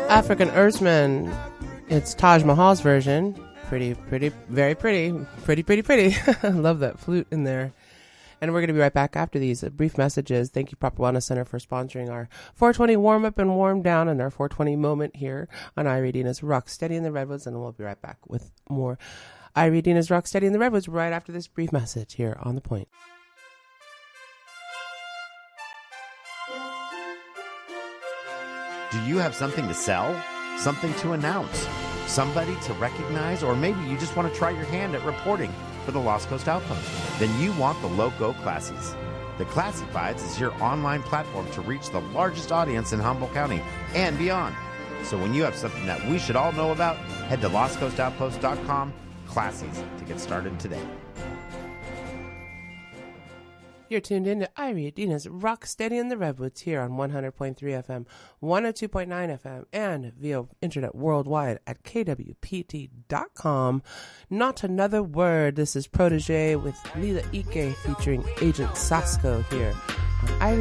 African Earthman. It's Taj Mahal's version. Pretty, very pretty. Love that flute in there. And we're going to be right back after these brief messages. Thank you, Proper Wellness Center, for sponsoring our 420 warm up and warm down and our 420 moment here on Irie Dina's Rock Steady in the Redwoods. And we'll be right back with more Irie Dina's Rock Steady in the Redwoods right after this brief message here on The Point. Do you have something to sell? Something to announce? Somebody to recognize? Or maybe you just want to try your hand at reporting for the Lost Coast Outpost? Then you want the Loco Classies. The Classifieds is your online platform to reach the largest audience in Humboldt County and beyond. So when you have something that we should all know about, head to lostcoastoutpost.com Classies to get started today. You're tuned in to Irie Dina's Rock Steady in the Redwoods here on 100.3 FM, 102.9 FM, and via internet worldwide at kwpt.com. Not another word. This is Protege with Lila Ike featuring Agent Sasko here on Irie